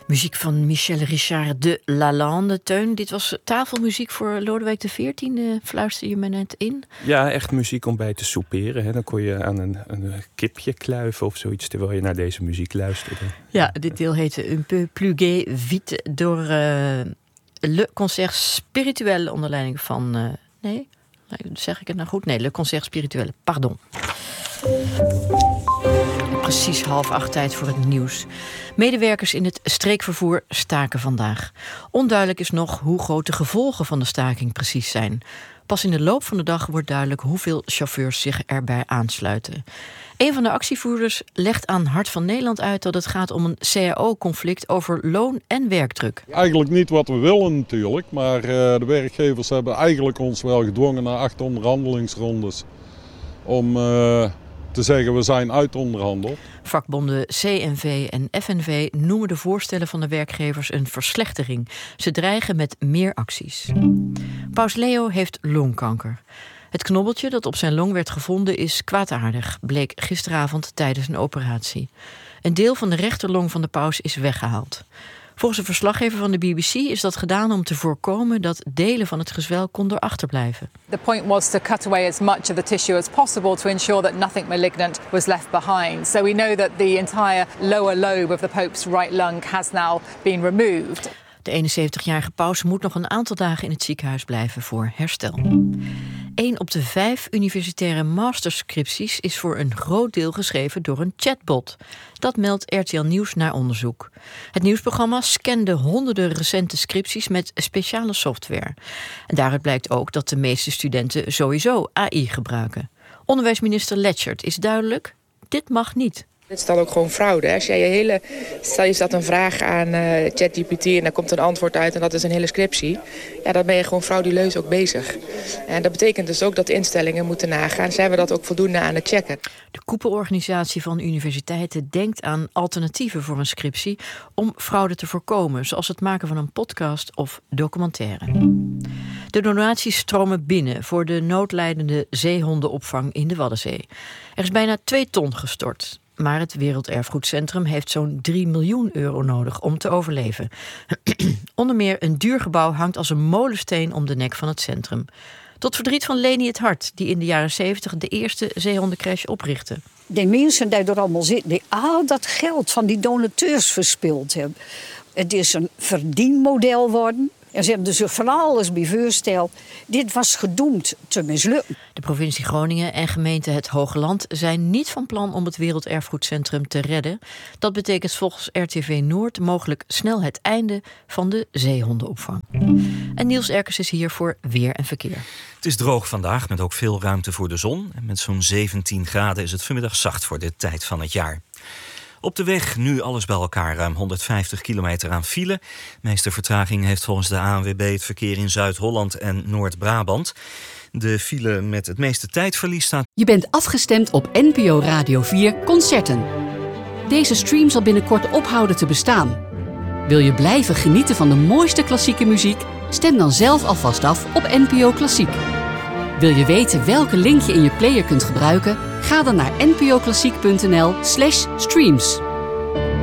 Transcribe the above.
Muziek van Michel Richard de Lalande. Teun, dit was tafelmuziek voor Lodewijk XIV, fluister je me net in. Ja, echt muziek om bij te souperen. Hè. Dan kon je aan een kipje kluiven of zoiets terwijl je naar deze muziek luisterde. Ja, dit deel heette Un peu plus gai vite door Le Concert Spirituel onder leiding van... zeg ik het nou goed? Nee, Le Concert Spirituel, pardon. Precies 7:30 tijd voor het nieuws. Medewerkers in het streekvervoer staken vandaag. Onduidelijk is nog hoe groot de gevolgen van de staking precies zijn. Pas in de loop van de dag wordt duidelijk hoeveel chauffeurs zich erbij aansluiten. Een van de actievoerders legt aan Hart van Nederland uit dat het gaat om een CAO-conflict over loon en werkdruk. Eigenlijk niet wat we willen natuurlijk, maar de werkgevers hebben eigenlijk ons wel gedwongen na 8 onderhandelingsrondes om te zeggen we zijn uitonderhandeld. Vakbonden CNV en FNV noemen de voorstellen van de werkgevers een verslechtering. Ze dreigen met meer acties. Paus Leo heeft longkanker. Het knobbeltje dat op zijn long werd gevonden is kwaadaardig, bleek gisteravond tijdens een operatie. Een deel van de rechterlong van de paus is weggehaald. Volgens een verslaggever van de BBC is dat gedaan om te voorkomen dat delen van het gezwel konden achterblijven. The point was to cut away as much of the tissue as possible to ensure that nothing malignant was left behind. So we know that the entire lower lobe of the Pope's right lung has now been removed. De 71-jarige paus moet nog een aantal dagen in het ziekenhuis blijven voor herstel. 1 op de 5 universitaire masterscripties is voor een groot deel geschreven door een chatbot. Dat meldt RTL Nieuws na onderzoek. Het nieuwsprogramma scande honderden recente scripties met speciale software. En daaruit blijkt ook dat de meeste studenten sowieso AI gebruiken. Onderwijsminister Letchert is duidelijk: dit mag niet. Het is dan ook gewoon fraude. Als jij stel je stelt een vraag aan ChatGPT en daar komt een antwoord uit en dat is een hele scriptie. Ja, dan ben je gewoon frauduleus ook bezig. En dat betekent dus ook dat de instellingen moeten nagaan. Zijn we dat ook voldoende aan het checken? De koepelorganisatie van universiteiten denkt aan alternatieven voor een scriptie om fraude te voorkomen, zoals het maken van een podcast of documentaire. De donaties stromen binnen voor de noodlijdende zeehondenopvang in de Waddenzee. Er is bijna 2 ton gestort. Maar het Werelderfgoedcentrum heeft zo'n 3 miljoen euro nodig om te overleven. Onder meer een duur gebouw hangt als een molensteen om de nek van het centrum. Tot verdriet van Leni het Hart, die in de jaren 70 de eerste zeehondencrash oprichtte. De mensen die er allemaal zitten, die al dat geld van die donateurs verspild hebben. Het is een verdienmodel geworden. En ze hebben dus van alles bij voorsteld. Dit was gedoemd te mislukken. De provincie Groningen en gemeente Het Hoogland zijn niet van plan om het Werelderfgoedcentrum te redden. Dat betekent volgens RTV Noord mogelijk snel het einde van de zeehondenopvang. En Niels Erkens is hier voor Weer en Verkeer. Het is droog vandaag met ook veel ruimte voor de zon. En met zo'n 17 graden is het vanmiddag zacht voor de tijd van het jaar. Op de weg nu alles bij elkaar ruim 150 kilometer aan file. De meeste vertraging heeft volgens de ANWB het verkeer in Zuid-Holland en Noord-Brabant. De file met het meeste tijdverlies staat... Je bent afgestemd op NPO Radio 4 Concerten. Deze stream zal binnenkort ophouden te bestaan. Wil je blijven genieten van de mooiste klassieke muziek? Stem dan zelf alvast af op NPO Klassiek. Wil je weten welke link je in je player kunt gebruiken? Ga dan naar npoklassiek.nl/streams.